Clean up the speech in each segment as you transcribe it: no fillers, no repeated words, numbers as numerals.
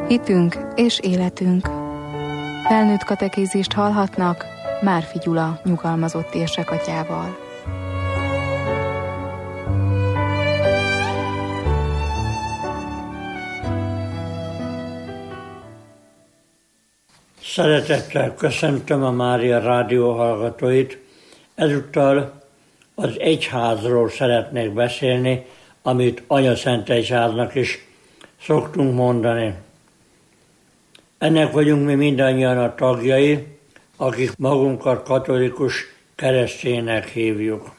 Hitünk és életünk. Felnőtt katekézist hallhatnak Márfi Gyula nyugalmazott érsekatyával. Szeretettel köszöntöm a Mária Rádió hallgatóit. Ezúttal az egyházról szeretnék beszélni, amit Anyaszent Egyháznak is szoktunk mondani. Ennek vagyunk mi mindannyian a tagjai, akik magunkat katolikus kereszténynek hívjuk.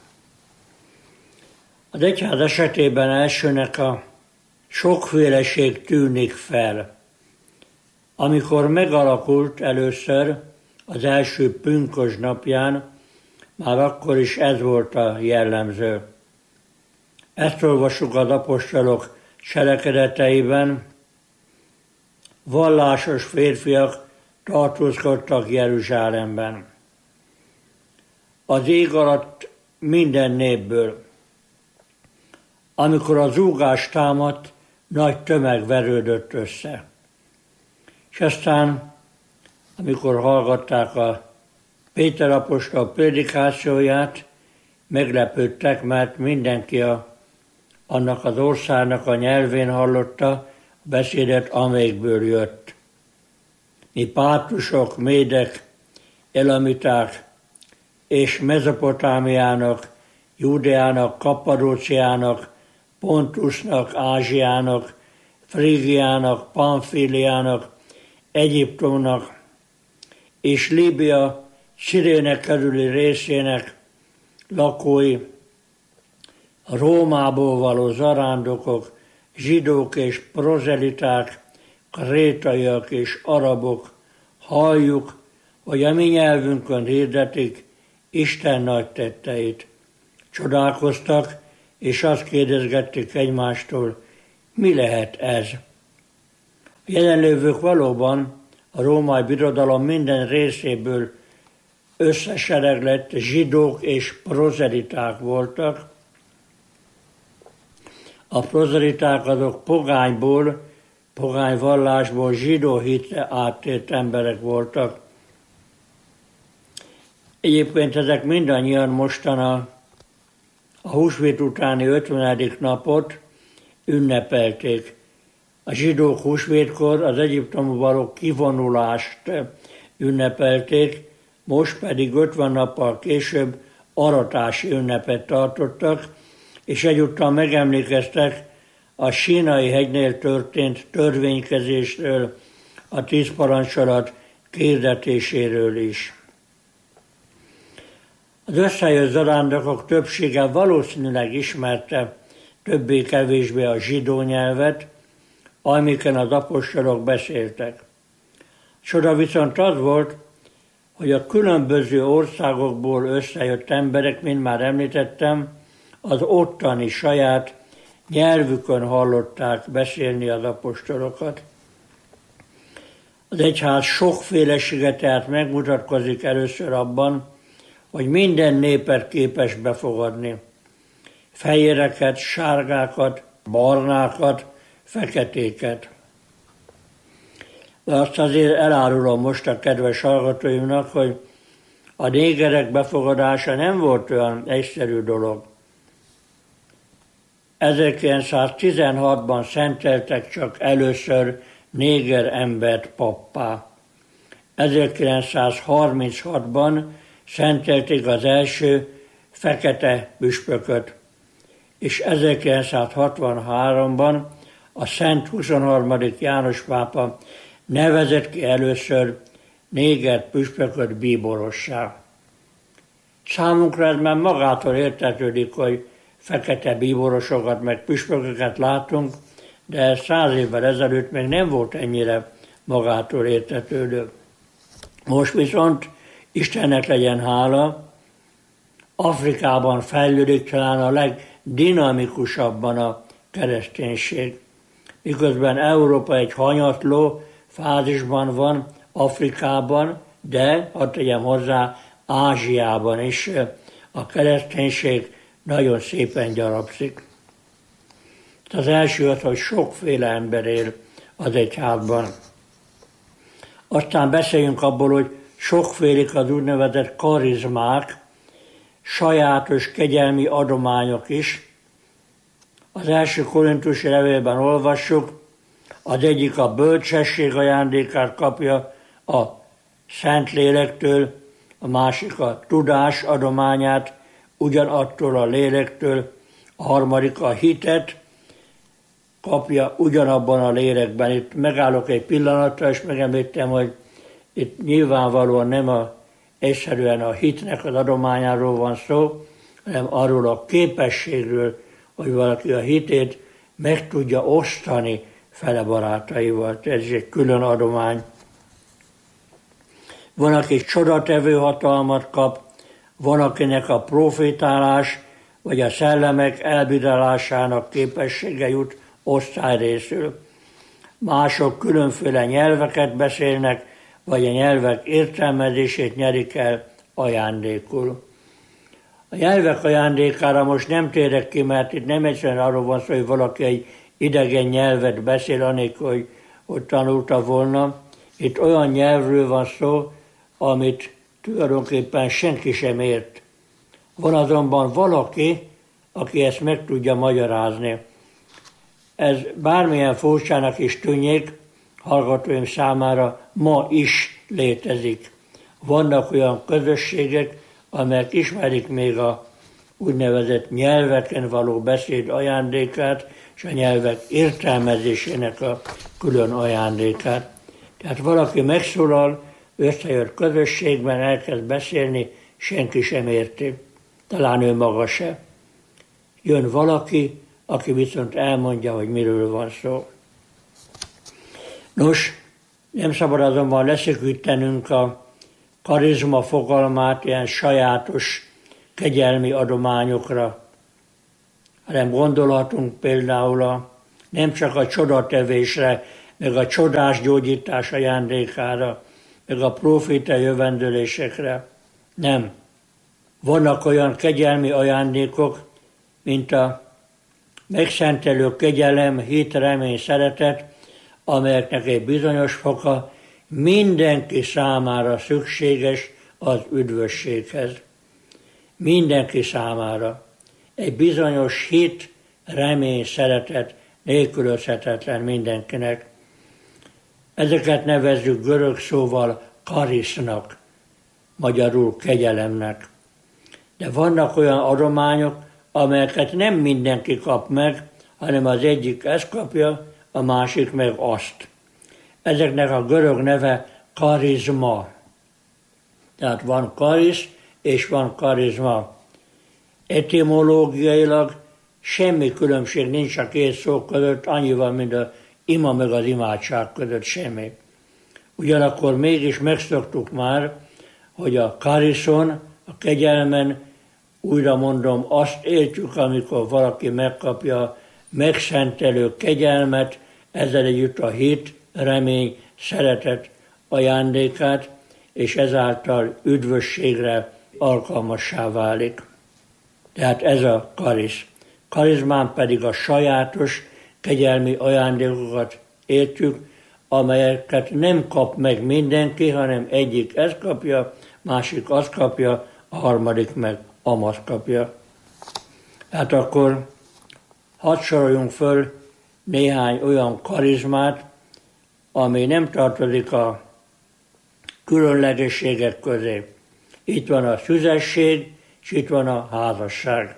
Az egyház esetében elsőnek a sokféleség tűnik fel. Amikor megalakult először az első pünkösd napján, már akkor is ez volt a jellemző. Ezt olvassuk az apostolok cselekedeteiben. Vallásos férfiak tartózkodtak Jeruzsálemben. Az ég alatt minden népből. Amikor a zúgás támadt, nagy tömeg verődött össze. És aztán, amikor hallgatták a Péter apostol prédikációját, meglepődtek, mert mindenki annak az országnak a nyelvén hallotta a beszédet, amelyikből jött. Mi pártusok, médek, elamiták és Mezopotámiának, Júdeának, Kappadóciának, Pontusnak, Ázsiának, Frígiának, Pamfíliának, Egyiptomnak és Líbia Ciréne körüli részének lakói, a Rómából való zarándokok, zsidók és prozeliták, krétaiak és arabok, halljuk, hogy a mi nyelvünkön hirdetik Isten nagy tetteit. Csodálkoztak, és azt kérdezgették egymástól, mi lehet ez? A jelenlévők valóban a római birodalom minden részéből összesereglett zsidók és prozeliták voltak. A prozeliták azok pogány vallásból zsidó hitre áttért emberek voltak. Egyébként ezek mindannyian mostan a húsvét utáni 50. napot ünnepelték. A zsidók húsvétkor az Egyiptomból való kivonulást ünnepelték, most pedig 50 nappal később aratási ünnepet tartottak, és egyúttal megemlékeztek a Sínai hegynél történt törvénykezésről, a 10 parancsolat hirdetéséről is. Az összejött zarándokok többsége valószínűleg ismerte többé-kevésbé a zsidó nyelvet, amiken az apostolok beszéltek. Csoda viszont az volt, hogy a különböző országokból összejött emberek, mint már említettem, az ottani saját nyelvükön hallották beszélni az apostolokat. Az egyház sokfélesége tehát megmutatkozik először abban, hogy minden népet képes befogadni. Fehéreket, sárgákat, barnákat, feketéket. De azt azért elárulom most a kedves hallgatóimnak, hogy a négerek befogadása nem volt olyan egyszerű dolog. 1916-ban szenteltek csak először néger embert pappá. 1936-ban szentelték az első fekete püspököt, és 1963-ban a Szent 23. János pápa nevezett ki először néger püspököt bíborossá. Számunkra ez már magától értetődik, hogy fekete bíborosokat meg püspököket látunk, de ez 100 évvel ezelőtt még nem volt ennyire magától értetődő. Most viszont Istennek legyen hála, Afrikában fejlődik talán a legdinamikusabban a kereszténység. Miközben Európa egy hanyatló fázisban van, Afrikában, de, hadd tegyem hozzá, Ázsiában is a kereszténység nagyon szépen gyarapszik. Az első az, hogy sokféle ember él az egyházban. Aztán beszéljünk abból, hogy sokfélék az úgynevezett karizmák, sajátos kegyelmi adományok is. Az első korintusi levélben olvassuk, az egyik a bölcsesség ajándékát kapja a Szentlélektől, a másik a tudás adományát ugyanattól a lélektől, a harmadik a hitet kapja ugyanabban a lélekben. Itt megállok egy pillanatra, és megemlítem, hogy itt nyilvánvalóan nem egyszerűen a hitnek az adományáról van szó, hanem arról a képességről, hogy valaki a hitét meg tudja osztani fele barátaival. Ez egy külön adomány. Van, aki csodatevő hatalmat kap, van, akinek a profétálás vagy a szellemek elbírálásának képessége jut osztályrészül. Mások különféle nyelveket beszélnek, vagy a nyelvek értelmezését nyerik el ajándékul. A nyelvek ajándékára most nem térek ki, mert itt nem egyszerűen arról van szó, hogy valaki egy idegen nyelvet beszél, anélkül, hogy tanulta volna. Itt olyan nyelvről van szó, amit tulajdonképpen senki sem ért. Van azonban valaki, aki ezt meg tudja magyarázni. Ez bármilyen furcsának is tűnjék, hallgatóim számára ma is létezik. Vannak olyan közösségek, amelyek ismerik még a úgynevezett nyelveken való beszéd ajándékát, és a nyelvek értelmezésének a külön ajándékát. Tehát valaki megszólal, összejött közösségben, elkezd beszélni, senki sem érti. Talán ő maga se. Jön valaki, aki viszont elmondja, hogy miről van szó. Nos, nem szabad azonban leszűkítenünk a karizma fogalmát ilyen sajátos kegyelmi adományokra, hanem gondolhatunk például nem csak a csodatevésre, meg a csodás gyógyítás ajándékára, meg a proféta jövendőlésekre. Nem. Vannak olyan kegyelmi ajándékok, mint a megszentelő kegyelem, hit, remény, szeretet, amelyeknek egy bizonyos foka mindenki számára szükséges az üdvösséghez. Mindenki számára. Egy bizonyos hit, remény, szeretet nélkülözhetetlen mindenkinek. Ezeket nevezzük görög szóval karisznak, magyarul kegyelemnek. De vannak olyan adományok, amelyeket nem mindenki kap meg, hanem az egyik ezt kapja, a másik meg azt. Ezeknek a görög neve karizma. Tehát van karisz és van karizma. Etimológiailag semmi különbség nincs a két szó között, annyival, mint az ima meg az imádság között semmi. Ugyanakkor mégis megszoktuk már, hogy a kariszon, a kegyelmen, újra mondom, azt értjük, amikor valaki megkapja megszentelő kegyelmet, ezzel együtt a hit, remény, szeretet ajándékát, és ezáltal üdvösségre alkalmassá válik. Tehát ez a karisz. Karizmán pedig a sajátos kegyelmi ajándékokat értjük, amelyeket nem kap meg mindenki, hanem egyik ezt kapja, másik azt kapja, a harmadik meg amazt kapja. Hát akkor hadd soroljunk föl néhány olyan karizmát, ami nem tartozik a különlegességek közé. Itt van a szüzesség, és itt van a házasság.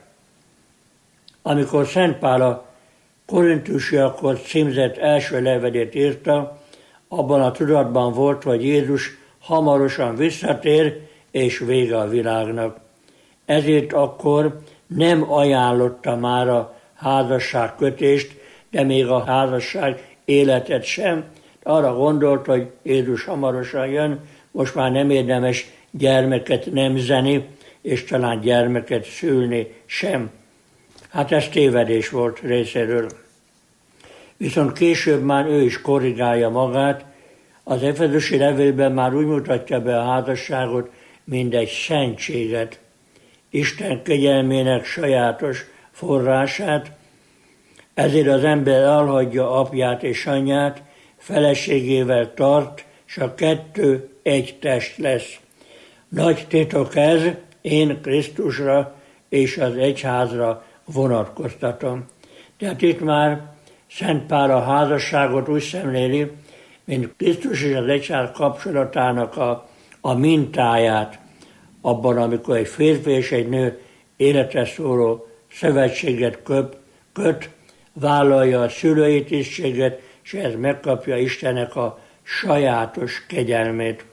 Amikor Szent Pál a korintusiakhoz címzett első levelét írta, abban a tudatban volt, hogy Jézus hamarosan visszatér, és vége a világnak. Ezért akkor nem ajánlotta már a házasságkötést, de még a házasság életet sem. Arra gondolt, hogy Jézus hamarosan jön, most már nem érdemes gyermeket nemzeni, és talán gyermeket szülni sem. Hát ez tévedés volt részéről. Viszont később már ő is korrigálja magát. Az Efezusi levélben már úgy mutatja be a házasságot, mint egy szentséget. Isten kegyelmének sajátos forrását, ezért az ember elhagyja apját és anyját, feleségével tart, s a kettő egy test lesz. Nagy titok ez, én Krisztusra és az egyházra vonatkoztatom. Tehát itt már Szent Pál a házasságot úgy szemléli, mint Krisztus és az egyház kapcsolatának a mintáját, abban, amikor egy férfi és egy nő életre szóló szövetséget köt, vállalja a szülői tisztséget, és ez megkapja Istennek a sajátos kegyelmét.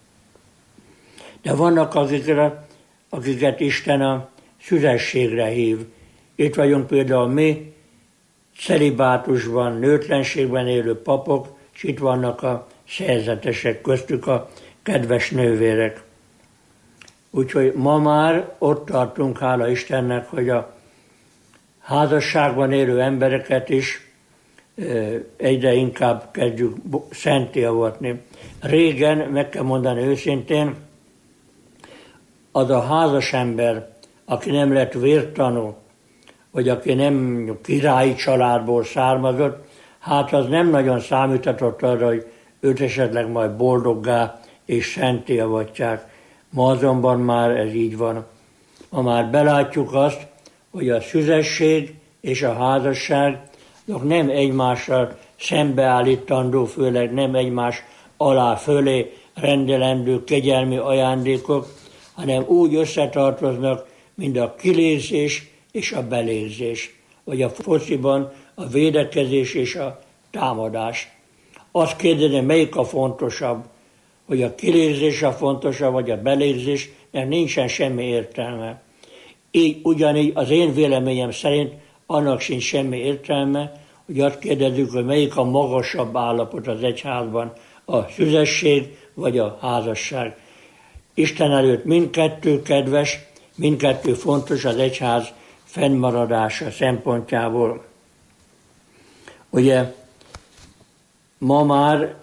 De vannak akiket Isten a szüzességre hív. Itt vagyunk például mi, celibátusban, nőtlenségben élő papok, és itt vannak a szerzetesek, köztük a kedves nővérek. Úgyhogy ma már ott tartunk, hála Istennek, hogy a házasságban élő embereket is egyre inkább kezdjük szentté avatni. Régen, meg kell mondani őszintén, az a házas ember, aki nem lett vértanú, vagy aki nem királyi családból származott, hát az nem nagyon számíthatott arra, hogy őt esetleg majd boldoggá és szentté avatják. Ma azonban már ez így van. Ma már belátjuk azt, hogy a szüzesség és a házasság nem egymással szembeállítandó, főleg nem egymás alá fölé rendelendő kegyelmi ajándékok, hanem úgy összetartoznak, mint a kilézés és a belézés, vagy a fociban a védekezés és a támadás. Azt kérdezem, melyik a fontosabb, hogy a kilézés a fontosabb, vagy a belézés, mert nincsen semmi értelme. Így ugyanígy az én véleményem szerint annak sincs semmi értelme, hogy azt kérdezzük, hogy melyik a magasabb állapot az egyházban, a szüzesség vagy a házasság. Isten előtt mindkettő kedves, mindkettő fontos az egyház fennmaradása szempontjából. Ugye ma már,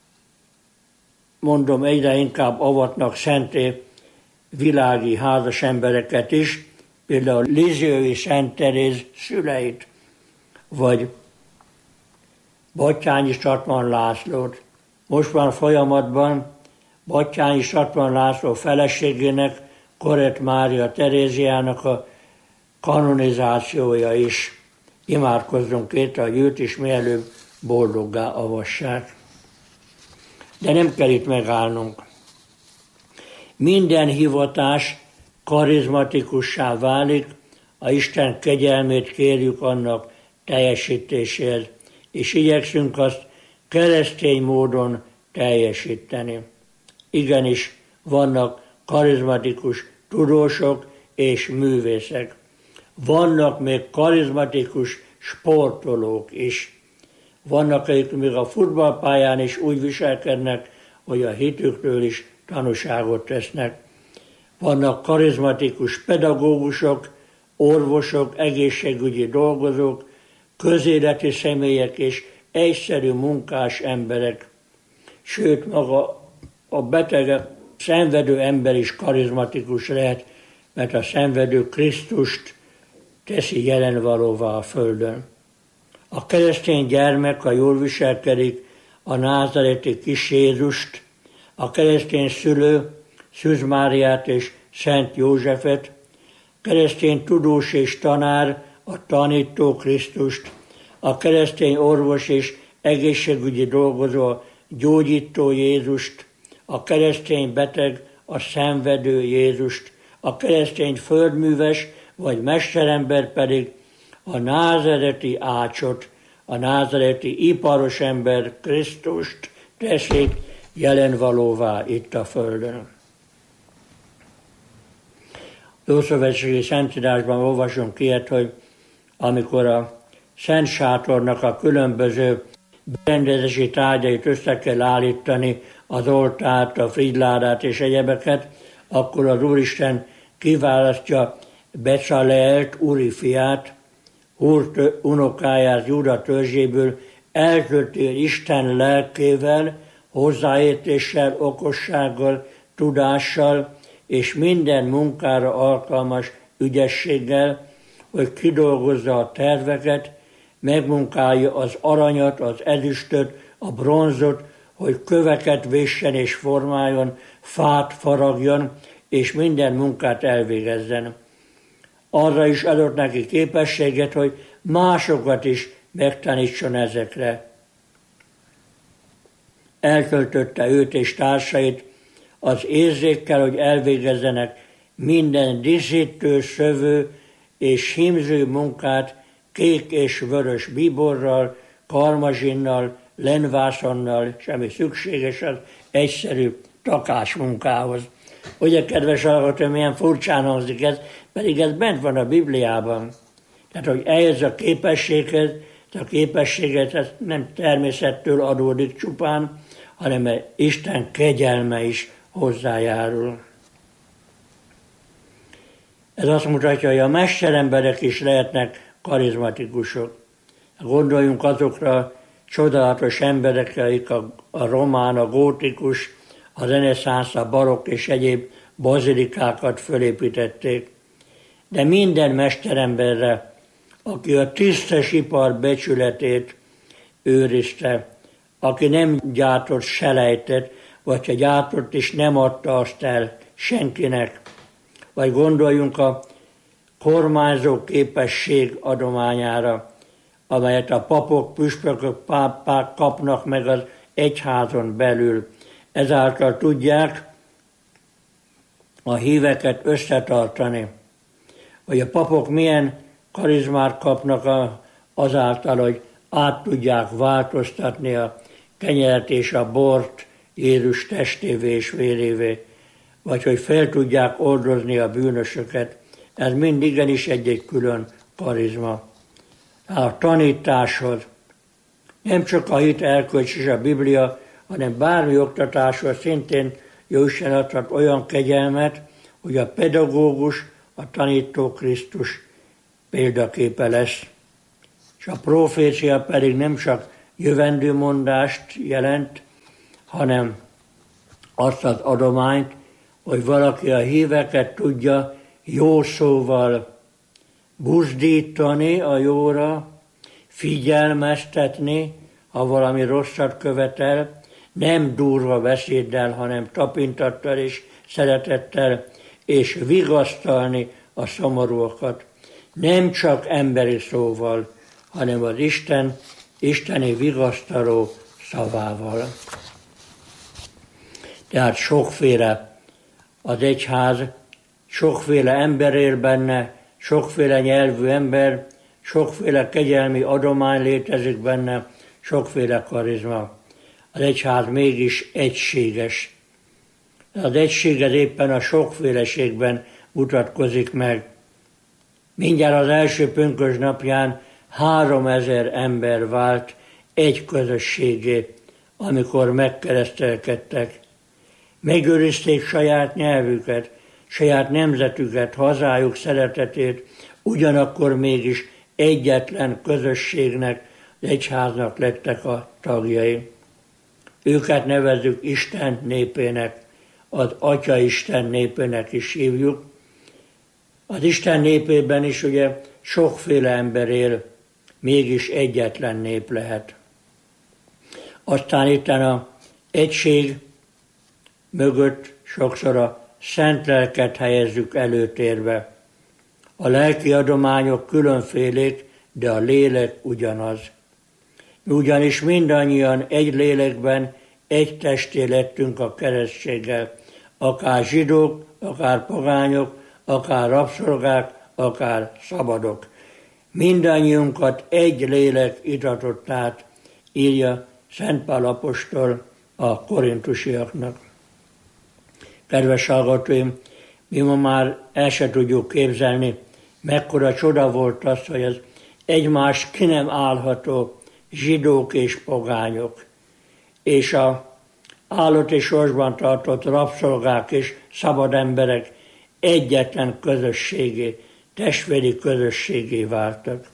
mondom, egyre inkább avatnak szenté világi házas embereket is, például Lizsiói Szent Teréz szüleit, vagy Batthyány Statman Lászlót. Most van folyamatban Batthyány Statman László feleségének, Korett Mária Teréziának a kanonizációja is. Imádkozzunk érte, hogy őt is mielőbb boldoggá avassák. De nem kell itt megállnunk. Minden hivatás karizmatikussá válik, a Isten kegyelmét kérjük annak teljesítéséhez, és igyekszünk azt keresztény módon teljesíteni. Igenis, vannak karizmatikus tudósok és művészek. Vannak még karizmatikus sportolók is. Vannak, akik még a futballpályán is úgy viselkednek, hogy a hitükről is tanúságot tesznek. Vannak karizmatikus pedagógusok, orvosok, egészségügyi dolgozók, közéleti személyek és egyszerű munkás emberek. Sőt, maga a beteg, szenvedő ember is karizmatikus lehet, mert a szenvedő Krisztust teszi jelenvalóvá a földön. A keresztény gyermek, ha jól viselkedik, a názareti kis Jézust, a keresztény szülő Szűz Máriát és Szent Józsefet, keresztény tudós és tanár a tanító Krisztust, a keresztény orvos és egészségügyi dolgozó a gyógyító Jézust, a keresztény beteg a szenvedő Jézust, a keresztény földműves vagy mesterember pedig a názareti ácsot, a názareti iparos ember Krisztust teszik jelenvalóvá itt a földön. Ószövetségi Szentírásban olvasunk ilyet, hogy amikor a Szent Sátornak a különböző berendezési tárgyait össze kell állítani, az oltárt, a frigyládát és egyebeket, akkor az Úristen kiválasztja Becaleelt, Úri fiát, Húr unokáját Júda törzséből, eltöltél Isten lelkével, hozzáértéssel, okossággal, tudással és minden munkára alkalmas ügyességgel, hogy kidolgozza a terveket, megmunkálja az aranyat, az ezüstöt, a bronzot, hogy köveket véssen és formáljon, fát faragjon, és minden munkát elvégezzen. Arra is adott neki képességet, hogy másokat is megtanítson ezekre. Eltöltötte őt és társait az érzékkel, hogy elvégezzenek minden díszítő, szövő és hímző munkát kék és vörös bíborral, karmazsinnal, lenvászonnal, semmi szükséges az egyszerű takásmunkához. Ugye, kedves hallgatóim, milyen furcsán hangzik ez, pedig ez bent van a Bibliában. Tehát, hogy ehhez a képességhez, a képességet ez nem természettől adódik csupán, hanem Isten kegyelme is hozzájárul. Ez azt mutatja, hogy a mesteremberek is lehetnek karizmatikusok. Gondoljunk azokra csodálatos emberekre, akik a román, a gótikus, a reneszánsz, a barokk és egyéb bazilikákat fölépítették. De minden mesteremberre, aki a tisztes ipar becsületét őrizte, aki nem gyártott selejtet, vagy ha gyártott is, nem adta azt el senkinek. Vagy gondoljunk a kormányzó képesség adományára, amelyet a papok, püspökök, pápák kapnak meg az egyházon belül. Ezáltal tudják a híveket összetartani. Vagy a papok milyen karizmát kapnak azáltal, hogy át tudják változtatni a kenyeret és a bort Jézus testévé és vérévé, vagy hogy fel tudják oldozni a bűnösöket. Ez mind igenis egy külön karizma. A tanításhoz nem csak a hit, erkölcs és a Biblia, hanem bármi oktatáshoz szintén Jóisten adhat olyan kegyelmet, hogy a pedagógus, a tanító Krisztus példaképe lesz. És a profécia pedig nem csak jövendőmondást jelent, hanem azt az adományt, hogy valaki a híveket tudja jó szóval buzdítani a jóra, figyelmeztetni, ha valami rosszat követel, nem durva beszéddel, hanem tapintattal és szeretettel, és vigasztalni a szomorúakat. Nem csak emberi szóval, hanem az isteni vigasztaló szavával. Tehát sokféle az egyház, sokféle ember él benne, sokféle nyelvű ember, sokféle kegyelmi adomány létezik benne, sokféle karizma. Az egyház mégis egységes. Az egység éppen a sokféleségben mutatkozik meg. Mindjárt az első pünkösd napján 3000 ember vált egy közösségé, amikor megkeresztelkedtek. Megőrizték saját nyelvüket, saját nemzetüket, hazájuk szeretetét, ugyanakkor mégis egyetlen közösségnek, az egyháznak lettek a tagjai. Őket nevezzük Isten népének, az Atya Isten népének is hívjuk. Az Isten népében is ugye sokféle ember él, mégis egyetlen nép lehet. Aztán itt az egység mögött sokszor a szent lelket helyezzük előtérbe. A lelki adományok különfélék, de a lélek ugyanaz. Ugyanis mindannyian egy lélekben, egy testé lettünk a keresztséggel, akár zsidók, akár pogányok, akár rabszolgák, akár szabadok. Mindannyiunkat egy lélek itatott át, írja Szent Pál apostol a korintusiaknak. Kedves hallgatóim, mi ma már el se tudjuk képzelni, mekkora csoda volt az, hogy az egymás ki nem állható zsidók és pogányok, és a állati sorsban tartott rabszolgák és szabad emberek egyetlen közösségé, testvéri közösségé váltak.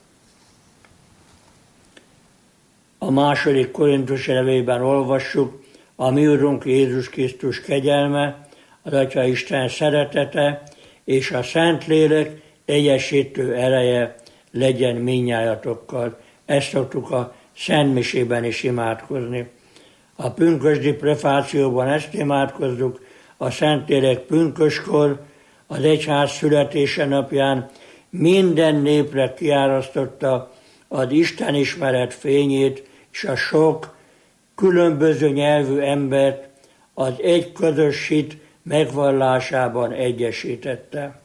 A második Korintusi levélben olvassuk, a mi Urunk Jézus Krisztus kegyelme, az Atya Isten szeretete és a Szentlélek egyesítő ereje legyen mindnyájatokkal. ezt szoktuk a szentmisében is imádkozni. A pünkösdi prefációban ezt imádkozzuk, a Szentlélek pünköskor, az egyház születése napján minden népre kiárasztotta az Istenismeret fényét, és a sok különböző nyelvű embert az egy közös hit megvallásában egyesítette.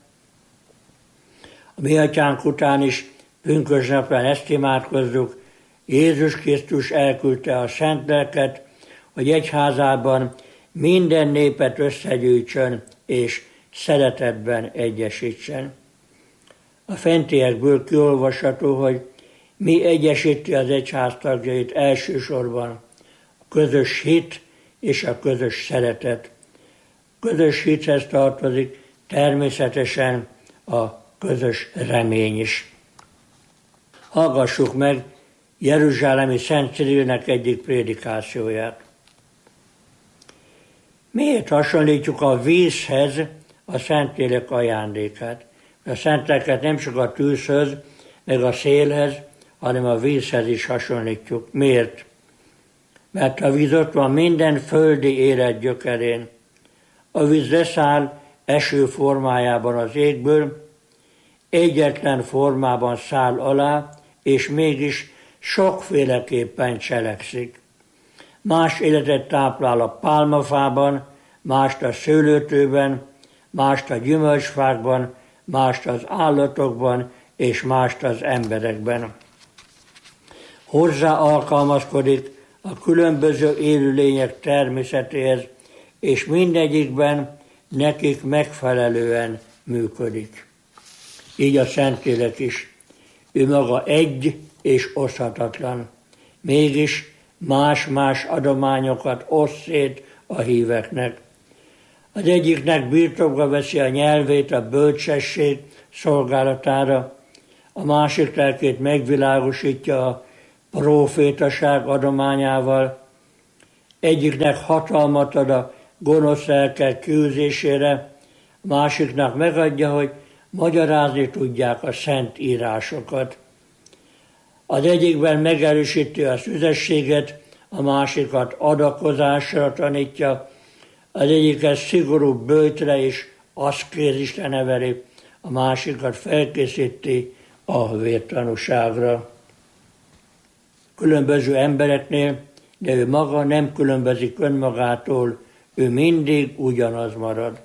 A mi atyánk után is pünkösnapján ezt imádkozzuk, Jézus Krisztus elküldte a szent lelket, hogy egyházában minden népet összegyűjtsön és szeretetben egyesítsen. A fentiekből kiolvasható, hogy mi egyesíti az egyház tagjait elsősorban a közös hit és a közös szeretet. Közös hithez tartozik természetesen a közös remény is. Hallgassuk meg jeruzsálemi Szent Cirilnek egyik prédikációját. Miért hasonlítjuk a vízhez a Szentlélek ajándékát? A Szentléleket nem csak a tűzhöz, meg a szélhez, hanem a vízhez is hasonlítjuk. Miért? Mert a víz ott van minden földi élet gyökerén. A víz leszáll eső formájában az égből, egyetlen formában száll alá, és mégis sokféleképpen cselekszik. Más életet táplál a pálmafában, mást a szőlőtőben, mást a gyümölcsfákban, mást az állatokban, és mást az emberekben. Hozzá alkalmazkodik a különböző élőlények természetéhez, és mindegyikben nekik megfelelően működik. Így a Szentlélek is. Ő maga egy és oszthatatlan. Mégis más-más adományokat oszt szét a híveknek. Az egyiknek birtokba veszi a nyelvét a bölcsesség szolgálatára, a másik lelkét megvilágosítja a prófétaság adományával, egyiknek hatalmat ad a gonosz lelkek kiűzésére, a másiknak megadja, hogy magyarázni tudják a szent írásokat. Az egyikben megerősíti a szüzességet, a másikat adakozásra tanítja, az egyiket szigorú böjtre és aszkézisre neveli, a másikat felkészíti a vértanúságra. Különböző embereknél, de ő maga nem különbözik önmagától, ő mindig ugyanaz marad.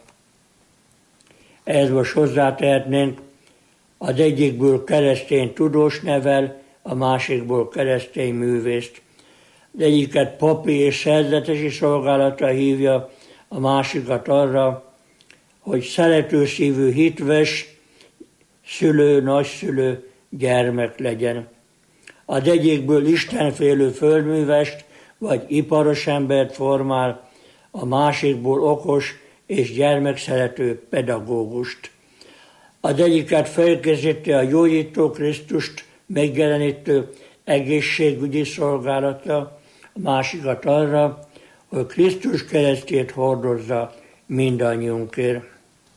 Ehhez most hozzátehetnénk, az egyikből keresztény tudós nevel, a másikból keresztény művészt. Az egyiket papi és szerzetesi szolgálatra hívja, a másikat arra, hogy szeretőszívű hitves szülő, nagyszülő, gyermek legyen. Az egyikből istenfélő földművest vagy iparos embert formál, a másikból okos és gyermekszerető pedagógust. Az egyiket felkészíti a gyógyító Krisztust megjelenítő egészségügyi szolgálatra, a másikat arra, hogy Krisztus keresztjét hordozza mindannyiunkért.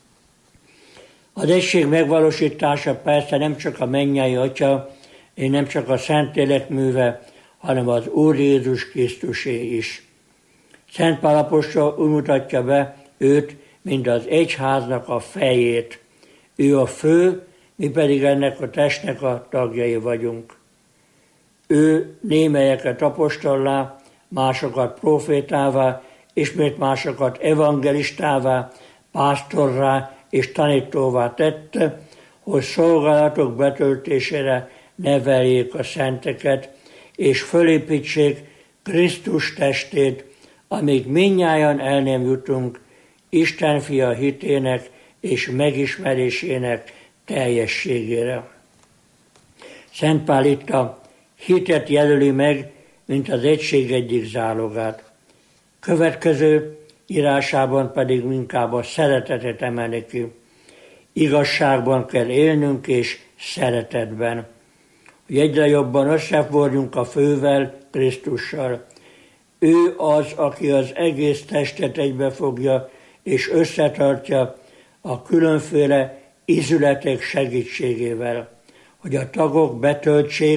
Az egység megvalósítása persze nem csak a mennyei Atya, és nem csak a Szentlélek műve, hanem az Úr Jézus Krisztusé is. Szent Pál apostol úgy mutatja be őt, mint az egyháznak a fejét. Ő a fő, mi pedig ennek a testnek a tagjai vagyunk. Ő némelyeket apostollá, másokat profétává, ismét másokat evangelistává, pásztorrá és tanítóvá tette, hogy szolgálatok betöltésére neveljék a szenteket, és fölépítsék Krisztus testét, amíg mindnyájan el nem jutunk Isten fia hitének és megismerésének teljességére. Szent Pál itt a hitet jelöli meg, mint az egység egyik zálogát. Következő írásában pedig inkább a szeretetet emelni ki. Igazságban kell élnünk és szeretetben, hogy egyre jobban összeforjunk a fővel, Krisztussal. Ő az, aki az egész testet egybefogja és összetartja a különféle ízületek segítségével, hogy a tagok betöltsék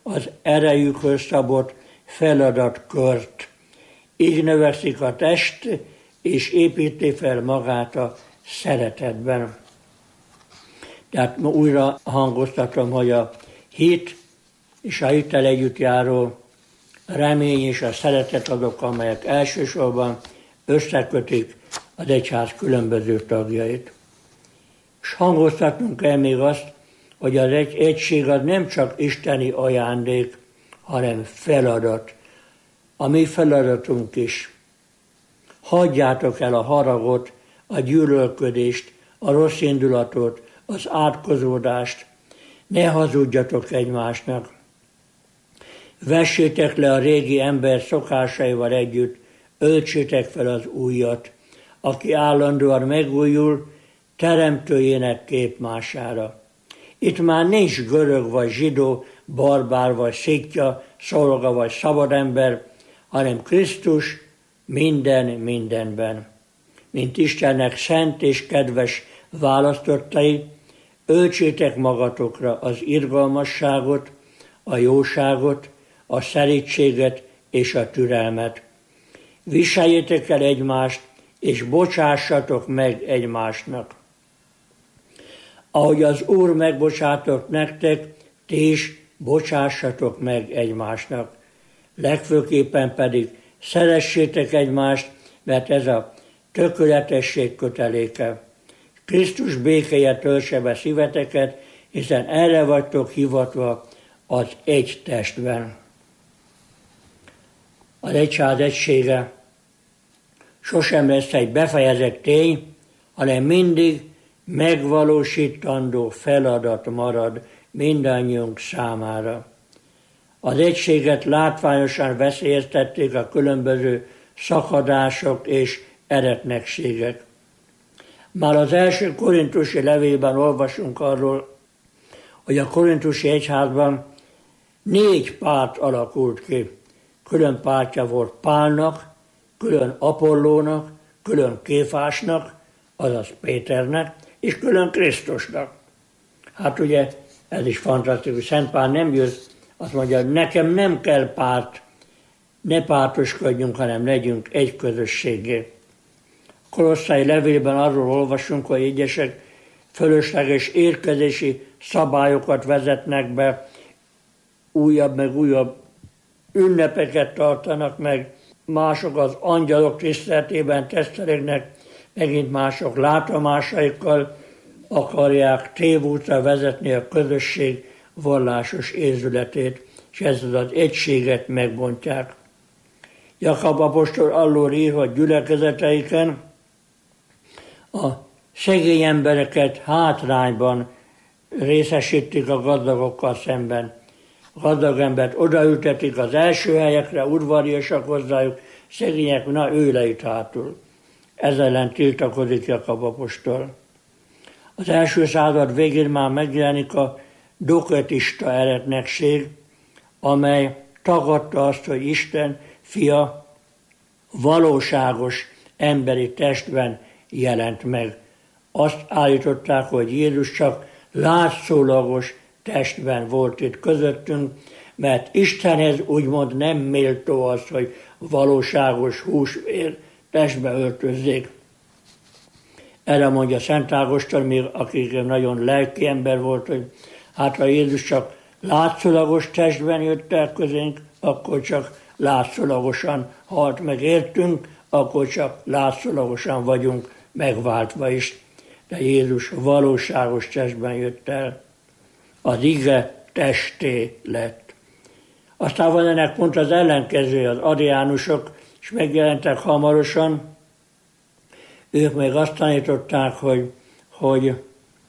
az erejükhöz szabott feladatkört. Így növekszik a test, és építi fel magát a szeretetben. Tehát újra hangoztatom, hogy a hit és a hittel együtt járó remény és a szeretet azok, amelyek elsősorban összekötik az egyház különböző tagjait. És hangoztatnunk kell még azt, hogy az egység az nem csak isteni ajándék, hanem feladat. A mi feladatunk is. Hagyjátok el a haragot, a gyűlölködést, a rossz indulatot, az átkozódást. Ne hazudjatok egymásnak. Vessétek le a régi ember szokásaival együtt, öltsétek fel az újat. Aki állandóan megújul, teremtőjének képmására. Itt már nincs görög vagy zsidó, barbár vagy szitja, szolga vagy szabadember, hanem Krisztus minden mindenben. Mint Istennek szent és kedves választottai, öltsétek magatokra az irgalmasságot, a jóságot, a szelídséget és a türelmet. Viseljétek el egymást, és bocsássatok meg egymásnak. Ahogy az Úr megbocsátott nektek, ti is bocsássatok meg egymásnak. Legfőképpen pedig szeressétek egymást, mert ez a tökéletesség köteléke. Krisztus békéje töltse be szíveteket, hiszen erre vagytok hivatva az egy testben. Az egyház egysége sosem lesz egy befejezett tény, hanem mindig megvalósítandó feladat marad mindannyiunk számára. Az egységet látványosan veszélyeztették a különböző szakadások és eretnekségek. Már az első korintusi levélben olvasunk arról, hogy a korintusi egyházban 4 párt alakult ki. Külön pártja volt Pálnak, külön Apollónak, külön Kéfásnak, azaz Péternek, és külön Krisztusnak. Hát ugye ez is fantasztikus, Szent Pál nem jött, azt mondja, nekem nem kell párt, ne pártoskodjunk, hanem legyünk egy közösségé. A Kolosszai levélben arról olvasunk, hogy egyesek fölösleges érkezési szabályokat vezetnek be, újabb meg újabb ünnepeket tartanak meg, mások az angyalok tiszteletében tesztelegnek, megint mások látomásaikkal akarják tévútra vezetni a közösség vallásos érzületét, és ezzel az egységet megbontják. Jakab apostol allól ír, hogy gyülekezeteiken a szegény embereket hátrányban részesítik a gazdagokkal szemben. A gazdag embert odaültetik az első helyekre, udvariasak hozzájuk, szegények, na ő leüt hátul. Ezzel ellen tiltakozik Jakab apostol. Az első század végén már megjelenik a doketista eretnekség, amely tagadta azt, hogy Isten fia valóságos emberi testben jelent meg. Azt állították, hogy Jézus csak látszólagos testben volt itt közöttünk, mert Istenhez úgymond nem méltó az, hogy valóságos húsvér testbe öltözzék. Erre mondja Szent Ágoston, még aki nagyon lelki ember volt, hogy hát ha Jézus csak látszólagos testben jött el közénk, akkor csak látszólagosan halt meg értünk, akkor csak látszólagosan vagyunk megváltva is. De Jézus valóságos testben jött el. Az ige testé lett. Aztán van ennek pont az ellenkezője, az ariánusok, és megjelentek hamarosan. Ők meg azt tanították, hogy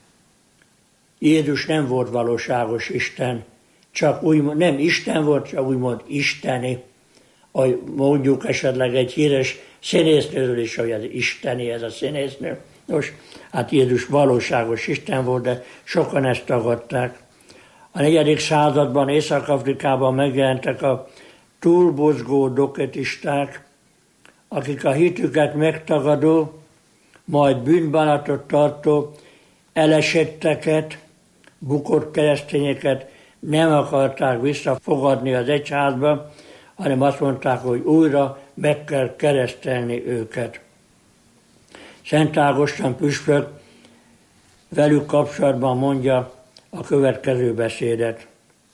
Jézus nem volt valóságos Isten, csak úgymond, nem Isten volt, csak úgymond isteni. Ahogy mondjuk esetleg egy híres színésznőről is, hogy ez isteni ez a színésznő. Nos, hát Jézus valóságos Isten volt, de sokan ezt tagadták. A 4. században Észak-Afrikában megjelentek a túlbozgó doketisták, akik a hitüket megtagadó, majd bűnbánatot tartó, elesetteket, bukott keresztényeket nem akarták visszafogadni az egyházba, hanem azt mondták, hogy újra meg kell keresztelni őket. Szent Ágoston püspök velük kapcsolatban mondja a következő beszédet.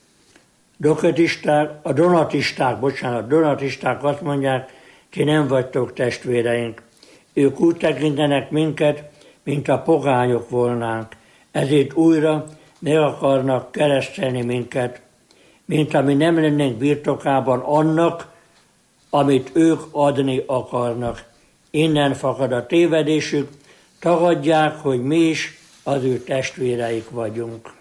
A donatisták azt mondják, ti nem vagytok testvéreink. Ők úgy tekintenek minket, mint a pogányok volnánk. Ezért újra meg akarnak keresztelni minket, mint ami nem lennénk birtokában annak, amit ők adni akarnak. Innen fakad a tévedésük, tagadják, hogy mi is az ő testvéreik vagyunk.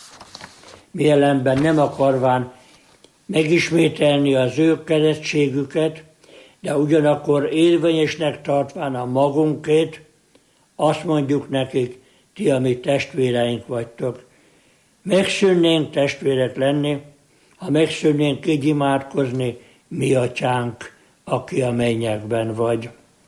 Mi ellenben nem akarván megismételni az ő keresztségüket, de ugyanakkor érvényesnek tartván a magunkét, azt mondjuk nekik, ti a mi testvéreink vagytok. Megszűnnénk testvérek lenni, ha megszűnnénk így imádkozni, mi atyánk, aki a mennyekben vagy.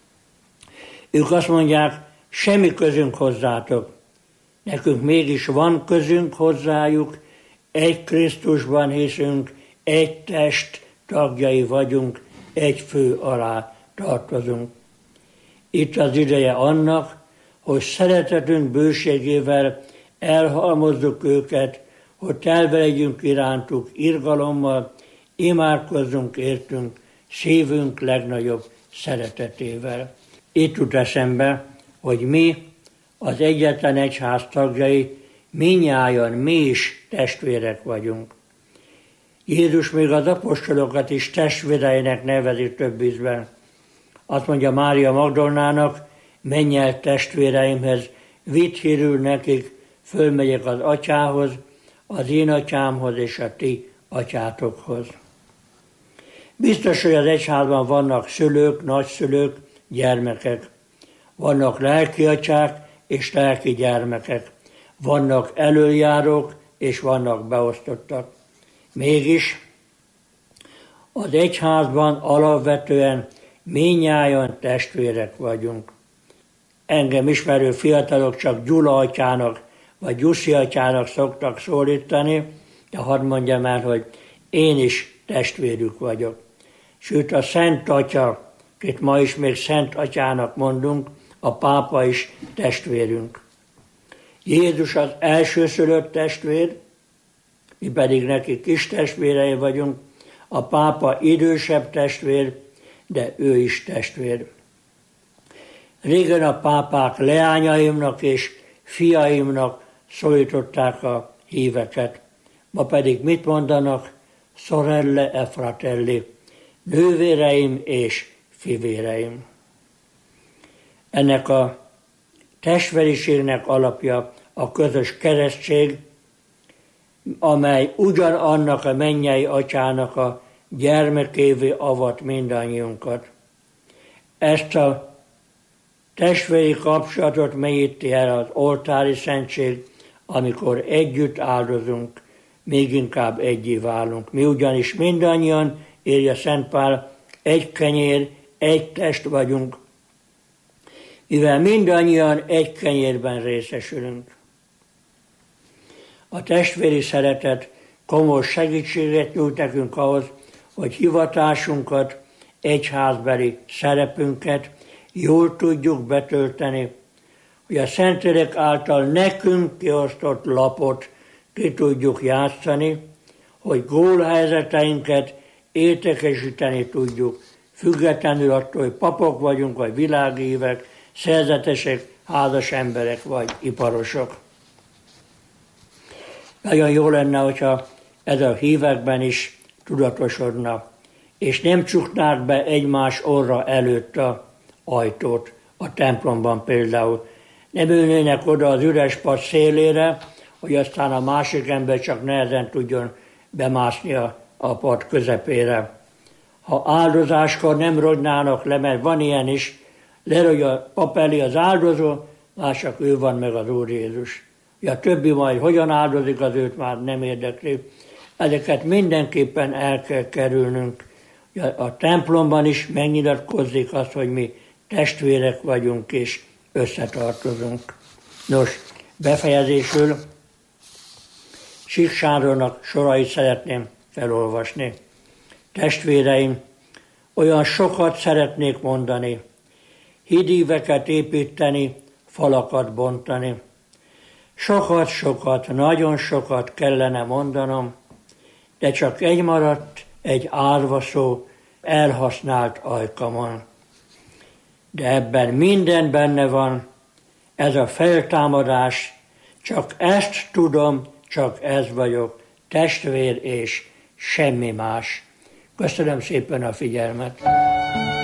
Ők azt mondják, semmi közünk hozzátok. Nekünk mégis van közünk hozzájuk, egy Krisztusban hiszünk, egy test tagjai vagyunk, egy fő alá tartozunk. Itt az ideje annak, hogy szeretetünk bőségével elhalmozzuk őket, hogy telve legyünk irántuk irgalommal, imádkozzunk értünk szívünk legnagyobb szeretetével. Itt jut eszembe, hogy mi, az egyetlen egyház tagjai, mindnyájan mi is testvérek vagyunk. Jézus még az apostolokat is testvéreinek nevezi több ízben. Azt mondja Mária Magdolnának, menj el testvéreimhez, vidd hírül nekik, fölmegyek az atyához, az én atyámhoz és a ti atyátokhoz. Biztos, hogy az egyházban vannak szülők, nagyszülők, gyermekek. Vannak lelki atyák és lelki gyermekek. Vannak elöljárók és vannak beosztottak. Mégis az egyházban alapvetően mindnyájan testvérek vagyunk. Engem ismerő fiatalok csak Gyula atyának vagy Gyuszi atyának szoktak szólítani, de hadd mondjam el, hogy én is testvérük vagyok. Sőt, a Szent Atya, akit ma is még Szent Atyának mondunk, a pápa is testvérünk. Jézus az elsőszülött testvér, mi pedig neki kis testvérei vagyunk, a pápa idősebb testvér, de ő is testvér. Régen a pápák leányaimnak és fiaimnak szólították a híveket. Ma pedig mit mondanak? Sorelle e fratelli, nővéreim és fivéreim. Ennek a testveriségnek alapja a közös keresztség, amely ugyanannak a mennyei atyának a gyermekévé avat mindannyiunkat. Ezt a testvéri kapcsolatot mélyíti el az oltári szentség, amikor együtt áldozunk, még inkább egyé válunk. Mi ugyanis mindannyian, írja Szent Pál, egy kenyér, egy test vagyunk, mivel mindannyian egy kenyérben részesülünk. A testvéri szeretet komoly segítséget nyújt nekünk ahhoz, hogy hivatásunkat, egyházbeli szerepünket jól tudjuk betölteni, hogy a Szentlélek által nekünk kiosztott lapot ki tudjuk játszani, hogy gólhelyzeteinket értékesíteni tudjuk, függetlenül attól, hogy papok vagyunk, vagy világhívek, szerzetesek, házas emberek, vagy iparosok. Nagyon jó lenne, hogyha ez a hívekben is tudatosodna, és nem csuknák be egymás orra előtt a ajtót, a templomban például. Nem ülnének oda az üres pad szélére, hogy aztán a másik ember csak nehezen tudjon bemászni a pad közepére. Ha áldozáskor nem rogynának le, mert van ilyen is, lerogy a pap elé az áldozó, már csak ő van meg az Úr Jézus. A többi majd hogyan áldozik, az őt már nem érdekli. Ezeket mindenképpen el kell kerülnünk. A templomban is megnyilatkozik azt, hogy mi testvérek vagyunk és összetartozunk. Nos, befejezésül Sík Sándornak sorait szeretném felolvasni. Testvéreim, olyan sokat szeretnék mondani, hídíveket építeni, falakat bontani. Sokat, nagyon sokat kellene mondanom, de csak egy maradt, egy árva szó elhasznált ajkamon. De ebben minden benne van, ez a feltámadás, csak ezt tudom, csak ez vagyok, testvér és semmi más. Köszönöm szépen a figyelmet!